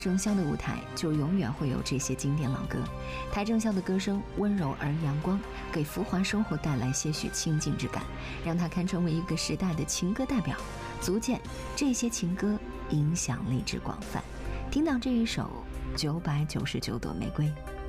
正宵的舞台就永远会有这些经典老歌。台正宵的歌声温柔而阳光，给浮华生活带来些许清静之感，让它堪称为一个时代的情歌代表，足见这些情歌影响力之广泛。听到这一首999朵玫瑰，